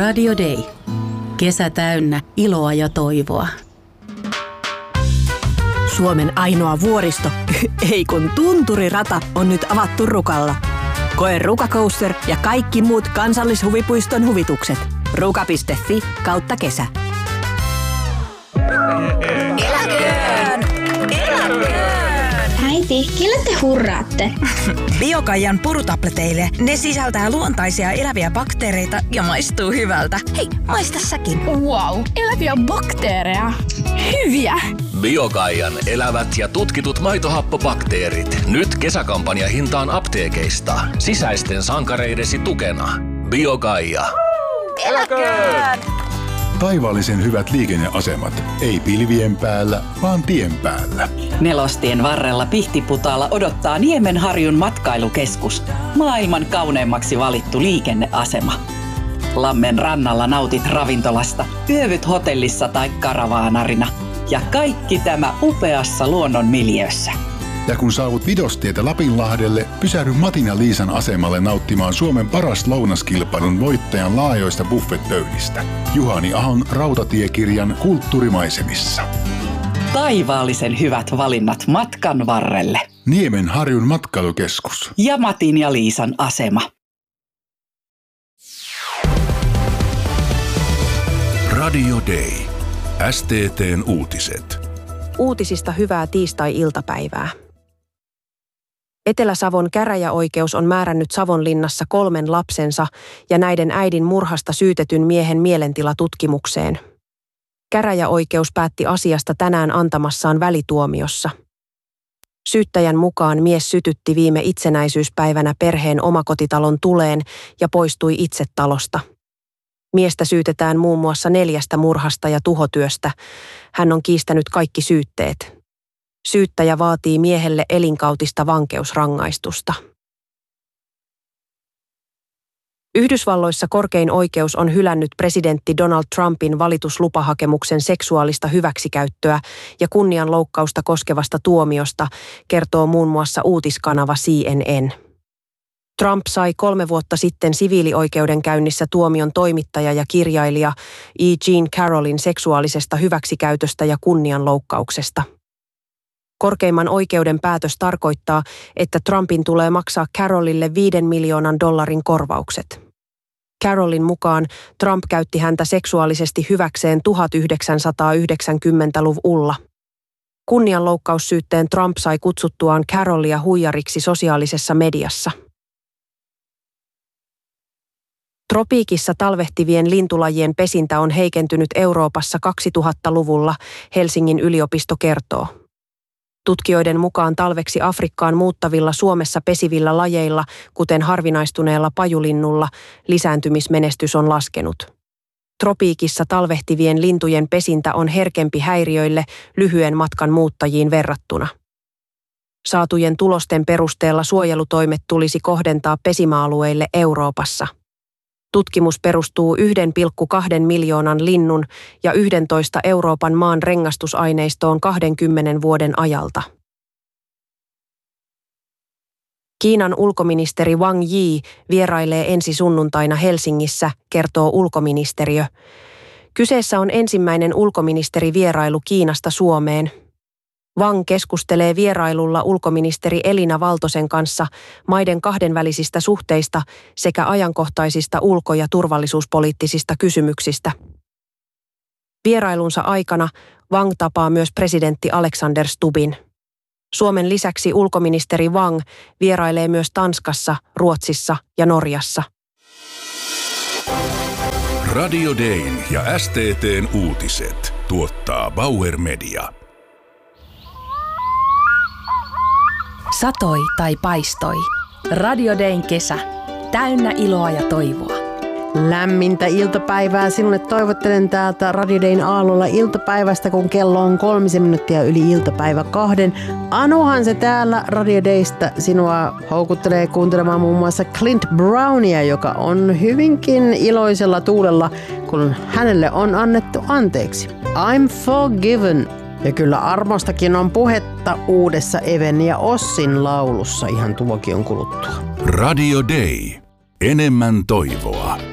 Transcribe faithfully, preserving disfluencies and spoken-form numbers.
Radio Day. Kesä täynnä iloa ja toivoa. Suomen ainoa vuoristo, ei kun tunturirata, on nyt avattu Rukalla. Koe Ruka Coaster ja kaikki muut kansallishuvipuiston huvitukset. ruka piste fi kautta kesä. Eläköön! Eläköön! Äiti, kelle te hurraatte? Biokaijan purutableteille. Ne sisältää luontaisia eläviä bakteereita ja maistuu hyvältä. Hei, maista säkin. Wow, eläviä bakteereja. Hyviä! Biokaijan elävät ja tutkitut maitohappobakteerit. Nyt kesäkampanja hintaan apteekeista. Sisäisten sankareidesi tukena. Biokaija. Eläköön! Taivaallisen hyvät liikenneasemat. Ei pilvien päällä, vaan tien päällä. Nelostien varrella Pihtiputaalla odottaa Niemenharjun matkailukeskus. Maailman kauneimmaksi valittu liikenneasema. Lammen rannalla nautit ravintolasta, yövyt hotellissa tai karavaanarina. Ja kaikki tämä upeassa luonnon miljöössä. Ja kun saavut Vidostietä Lapinlahdelle, pysähdy Matin ja Liisan asemalle nauttimaan Suomen paras lounaskilpailun voittajan laajoista buffetpöydistä. Juhani Ahon rautatiekirjan Kulttuurimaisemissa. Taivaallisen hyvät valinnat matkan varrelle. Niemenharjun matkailukeskus. Ja Matin ja Liisan asema. Radio Day. S T T:n uutiset. Uutisista hyvää tiistai-iltapäivää. Etelä-Savon käräjäoikeus on määrännyt Savonlinnassa kolmen lapsensa ja näiden äidin murhasta syytetyn miehen mielentilatutkimukseen. Käräjäoikeus päätti asiasta tänään antamassaan välituomiossa. Syyttäjän mukaan mies sytytti viime itsenäisyyspäivänä perheen omakotitalon tuleen ja poistui itse talosta. Miestä syytetään muun muassa neljästä murhasta ja tuhotyöstä. Hän on kiistänyt kaikki syytteet. Syyttäjä vaatii miehelle elinkautista vankeusrangaistusta. Yhdysvalloissa korkein oikeus on hylännyt presidentti Donald Trumpin valituslupahakemuksen seksuaalista hyväksikäyttöä ja kunnianloukkausta koskevasta tuomiosta, kertoo muun muassa uutiskanava C N N. Trump sai kolme vuotta sitten siviilioikeudenkäynnissä tuomion toimittaja ja kirjailija E. Jean Carrollin seksuaalisesta hyväksikäytöstä ja kunnianloukkauksesta. Korkeimman oikeuden päätös tarkoittaa, että Trumpin tulee maksaa Carrollille viiden miljoonan dollarin korvaukset. Carrollin mukaan Trump käytti häntä seksuaalisesti hyväkseen tuhatyhdeksänsataayhdeksänkymmentäluvulla. Kunnianloukkaussyytteen Trump sai kutsuttuaan Carrollia huijariksi sosiaalisessa mediassa. Tropiikissa talvehtivien lintulajien pesintä on heikentynyt Euroopassa kaksituhattaluvulla, Helsingin yliopisto kertoo. Tutkijoiden mukaan talveksi Afrikkaan muuttavilla Suomessa pesivillä lajeilla, kuten harvinaistuneella pajulinnulla, lisääntymismenestys on laskenut. Tropiikissa talvehtivien lintujen pesintä on herkempi häiriöille lyhyen matkan muuttajiin verrattuna. Saatujen tulosten perusteella suojelutoimet tulisi kohdentaa pesimäalueille Euroopassa. Tutkimus perustuu yksi pilkku kaksi miljoonan linnun ja yhdentoista Euroopan maan rengastusaineistoon kahdenkymmenen vuoden ajalta. Kiinan ulkoministeri Wang Yi vierailee ensi sunnuntaina Helsingissä, kertoo ulkoministeriö. Kyseessä on ensimmäinen ulkoministerivierailu Kiinasta Suomeen. Wang keskustelee vierailulla ulkoministeri Elina Valtosen kanssa maiden kahdenvälisistä suhteista sekä ajankohtaisista ulko- ja turvallisuuspoliittisista kysymyksistä. Vierailunsa aikana Wang tapaa myös presidentti Alexander Stubbin. Suomen lisäksi ulkoministeri Wang vierailee myös Tanskassa, Ruotsissa ja Norjassa. Radio Dayn ja S T T:n uutiset tuottaa Bauer Media. Satoi tai paistoi. Radio Dayn kesä. Täynnä iloa ja toivoa. Lämmintä iltapäivää sinulle toivottelen täältä Radio Dayn aallolla iltapäivästä, kun kello on kolmisen minuuttia yli iltapäivä kahden. Anuhan se täällä Radio Daystä sinua houkuttelee kuuntelemaan muun muassa Clint Brownia, joka on hyvinkin iloisella tuulella, kun hänelle on annettu anteeksi. I'm forgiven. Ja kyllä armostakin on puhetta uudessa Even ja Ossin laulussa ihan tuokion kuluttua. Radio Day. Enemmän toivoa.